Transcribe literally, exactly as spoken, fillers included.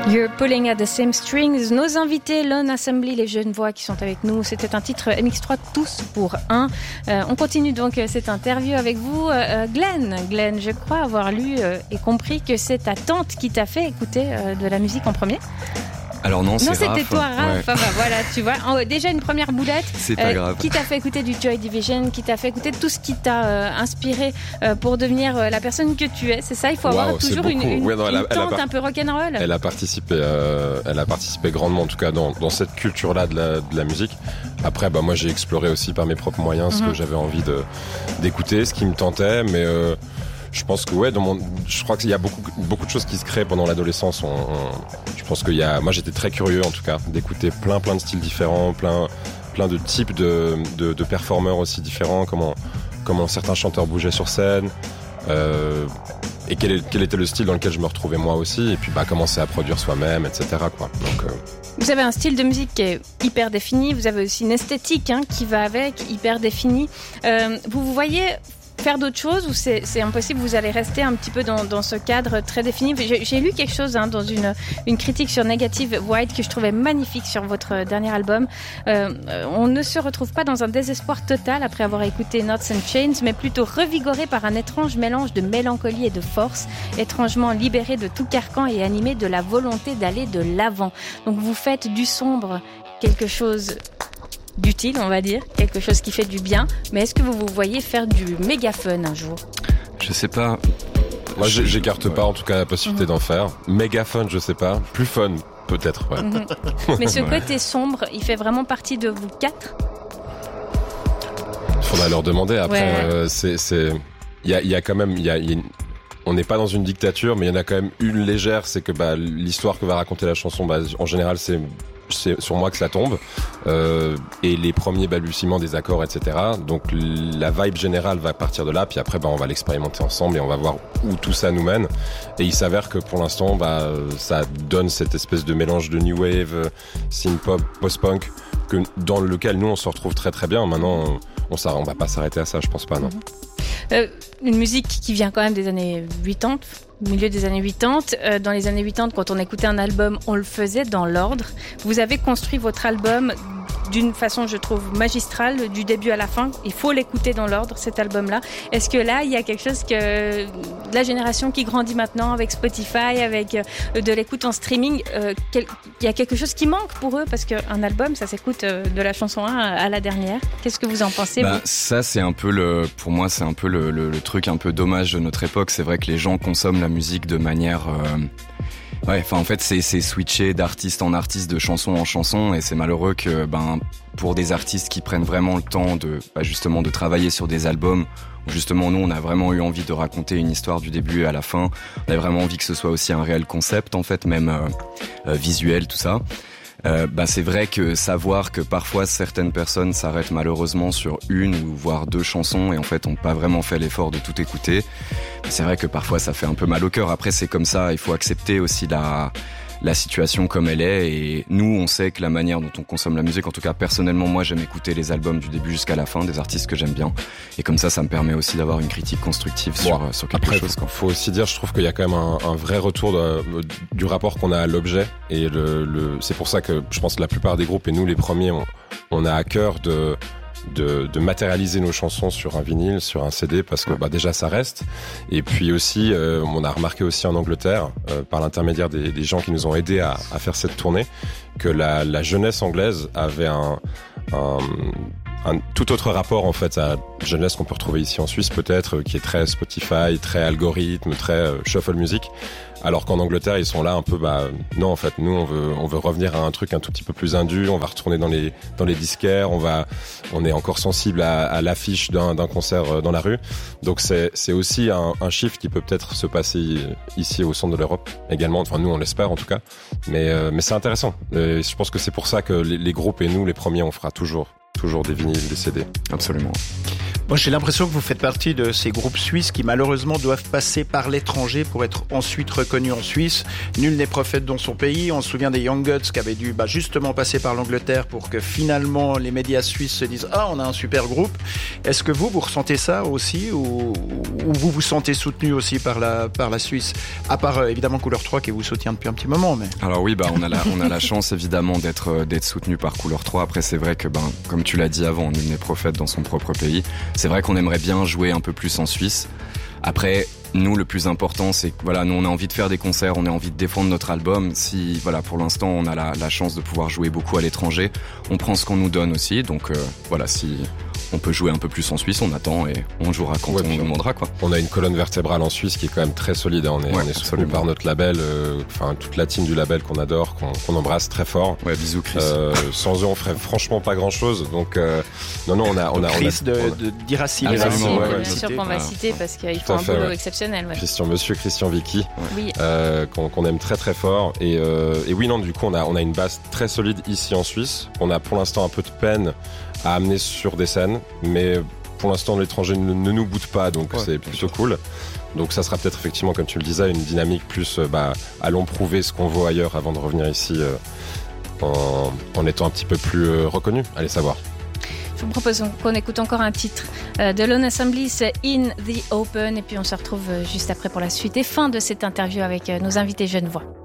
You're pulling at the same strings. Nos invités, Lone Assembly, les jeunes voix qui sont avec nous. C'était un titre M X trois tous pour un. Euh, on continue donc cette interview avec vous. Euh, Glenn, Glenn, je crois avoir lu euh, et compris que c'est ta tante qui t'a fait écouter euh, de la musique en premier. Alors non, c'est Non, c'était Raph. toi, Raph. Ouais. Enfin, bah, voilà, tu vois. En, déjà une première boulette. C'est pas euh, grave. Qui t'a fait écouter du Joy Division, qui t'a fait écouter tout ce qui t'a euh, inspiré euh, pour devenir euh, la personne que tu es. C'est ça, il faut avoir Wow, toujours c'est une, beaucoup. une, Ouais, non, elle a- une elle a tante pas- un peu rock'n'roll. Elle a participé, euh, elle a participé grandement, en tout cas dans, dans cette culture-là de la, de la musique. Après, bah moi, j'ai exploré aussi par mes propres moyens ce Mhm. que j'avais envie de d'écouter, ce qui me tentait, mais euh, je pense que ouais, dans mon, je crois qu'il y a beaucoup beaucoup de choses qui se créent pendant l'adolescence. On, on- je pense qu'il y a, moi, j'étais très curieux en tout cas d'écouter plein plein de styles différents, plein plein de types de de, de performeurs aussi différents, comment comment certains chanteurs bougeaient sur scène. Euh, et quel, est, quel était le style dans lequel je me retrouvais moi aussi, et puis bah commencer à produire soi-même, et cetera quoi. Donc euh, Vous avez un style de musique qui est hyper défini, vous avez aussi une esthétique hein, qui va avec, hyper définie. Euh, vous vous voyez faire d'autres choses ou c'est, c'est impossible, vous allez rester un petit peu dans, dans ce cadre très défini? J'ai, j'ai lu quelque chose hein, dans une, une critique sur Negative White que je trouvais magnifique sur votre dernier album. Euh, on ne se retrouve pas dans un désespoir total après avoir écouté Knots and Chains, mais plutôt revigoré par un étrange mélange de mélancolie et de force, étrangement libéré de tout carcan et animé de la volonté d'aller de l'avant. Donc vous faites du sombre quelque chose d'utile, on va dire, quelque chose qui fait du bien, mais est-ce que vous vous voyez faire du méga fun un jour? Je sais pas. moi Je- j'écarte ouais. pas en tout cas la possibilité Mhm. d'en faire. Méga fun, je sais pas. Plus fun, peut-être. Ouais. Mhm. Mais ce Ouais. côté sombre, il fait vraiment partie de vous quatre? Il faudra leur demander. Après, Ouais. euh, c'est c'est il y a il y a quand même il y a, il y a une- on n'est pas dans une dictature, mais il y en a quand même une légère, c'est que bah l'histoire que va raconter la chanson, bah en général c'est c'est sur moi que ça tombe, euh, et les premiers balbutiements des accords, et cetera. Donc la vibe générale va partir de là, puis après bah on va l'expérimenter ensemble et on va voir où tout ça nous mène. Et il s'avère que pour l'instant bah ça donne cette espèce de mélange de new wave, euh, synth pop, post-punk, que dans lequel nous on se retrouve très très bien. Maintenant on, on, s'arr- on va pas s'arrêter à ça, je pense pas, non. Euh, une musique qui vient quand même des années quatre-vingt-dix, milieu des années quatre-vingt-dix. Euh, dans les années quatre-vingt-dix, quand on écoutait un album, on le faisait dans l'ordre. Vous avez construit votre album d'une façon, je trouve, magistrale, du début à la fin. Il faut l'écouter dans l'ordre, cet album-là. Est-ce que là, il y a quelque chose que la génération qui grandit maintenant avec Spotify, avec euh, de l'écoute en streaming, euh, quel, il y a quelque chose qui manque pour eux? Parce qu'un album, ça s'écoute euh, de la chanson un à la dernière. Qu'est-ce que vous en pensez, Bah, vous? ça c'est un peu le, pour moi c'est un peu le, le, le truc un peu dommage de notre époque. C'est vrai que les gens consomment la musique de manière, euh, ouais, enfin en fait c'est c'est switché d'artiste en artiste, de chanson en chanson, et c'est malheureux que ben pour des artistes qui prennent vraiment le temps de bah, justement de travailler sur des albums où justement nous on a vraiment eu envie de raconter une histoire du début à la fin. On a vraiment envie que ce soit aussi un réel concept en fait, même euh, euh, visuel, tout ça. Euh, bah c'est vrai que savoir que parfois certaines personnes s'arrêtent malheureusement sur une ou voire deux chansons et en fait ont pas vraiment fait l'effort de tout écouter, c'est vrai que parfois ça fait un peu mal au cœur. Après c'est comme ça, il faut accepter aussi la la situation comme elle est, et nous on sait que la manière dont on consomme la musique, en tout cas personnellement moi j'aime écouter les albums du début jusqu'à la fin des artistes que j'aime bien, et comme ça ça me permet aussi d'avoir une critique constructive Bon, sur, sur quelque Après, chose faut, quoi. faut aussi dire, je trouve qu'il y a quand même un, un vrai retour de, du rapport qu'on a à l'objet, et le, le, c'est pour ça que je pense que la plupart des groupes, et nous les premiers, on, on a à cœur de, de, de matérialiser nos chansons sur un vinyle, sur un C D, parce que bah, déjà ça reste. Et puis aussi, euh, on a remarqué aussi en Angleterre, euh, par l'intermédiaire des, des gens qui nous ont aidés à, à faire cette tournée, que la, la jeunesse anglaise avait un, un un tout autre rapport en fait à la jeunesse qu'on peut retrouver ici en Suisse peut-être, euh, qui est très Spotify, très algorithme, très euh, shuffle music, alors qu'en Angleterre ils sont là un peu bah non en fait nous on veut on veut revenir à un truc un tout petit peu plus indu, on va retourner dans les dans les disquaires, on va on est encore sensible à, à l'affiche d'un d'un concert euh, dans la rue. Donc c'est c'est aussi un, un shift qui peut peut-être se passer ici au centre de l'Europe également, enfin nous on l'espère en tout cas, mais euh, mais c'est intéressant. Et je pense que c'est pour ça que les, les groupes et nous les premiers on fera toujours toujours des vinyles, des C D. Absolument. Bon, j'ai l'impression que vous faites partie de ces groupes suisses qui malheureusement doivent passer par l'étranger pour être ensuite reconnus en Suisse. Nul n'est prophète dans son pays. On se souvient des Young Guts qui avaient dû bah, justement passer par l'Angleterre pour que finalement les médias suisses se disent « Ah, on a un super groupe ». Est-ce que vous, vous ressentez ça aussi ou, ou vous vous sentez soutenu aussi par la, par la Suisse? À part euh, évidemment Couleur trois qui vous soutient depuis un petit moment. Mais... Alors oui, bah, on, a la, on a la chance évidemment d'être, euh, d'être soutenu par Couleur trois. Après c'est vrai que, ben, comme tu l'as dit avant, nul n'est prophète dans son propre pays. C'est vrai qu'on aimerait bien jouer un peu plus en Suisse. Après, nous, le plus important, c'est que voilà, nous, on a envie de faire des concerts, on a envie de défendre notre album. Si, voilà, pour l'instant, on a la, la chance de pouvoir jouer beaucoup à l'étranger, on prend ce qu'on nous donne aussi. Donc, euh, voilà, si on peut jouer un peu plus en Suisse, on attend et on jouera quand ouais, on nous demandera, quoi. On a une colonne vertébrale en Suisse qui est quand même très solide. Hein. On est, ouais, on est soutenu par notre label, enfin, euh, toute la team du label qu'on adore, qu'on, qu'on embrasse très fort. Ouais, bisous, Chris. Euh, sans eux, on ferait franchement pas grand chose. Donc, euh, non, non, on a, on a, Chris on a, de, on a... de, d'Irassi. Ah, Irassi, ouais, ouais, ouais, ouais, bien sûr qu'on va citer parce qu'ils Tout font un fait, boulot ouais. exceptionnel. Ouais. Christian Monsieur, Christian Vicky, oui. euh, qu'on, qu'on aime très très fort. Et, euh, et oui, non, du coup, on a, on a une base très solide ici en Suisse. On a pour l'instant un peu de peine à amener sur des scènes, mais pour l'instant, l'étranger ne, ne nous boude pas, donc ouais, c'est plutôt cool. Donc ça sera peut-être effectivement, comme tu le disais, une dynamique plus, bah, allons prouver ce qu'on vaut ailleurs avant de revenir ici euh, en, en étant un petit peu plus euh, reconnu. Allez savoir. Je vous propose qu'on écoute encore un titre euh, de Lone Assembly, c'est In the Open, et puis on se retrouve juste après pour la suite et fin de cette interview avec euh, nos invités Genevois.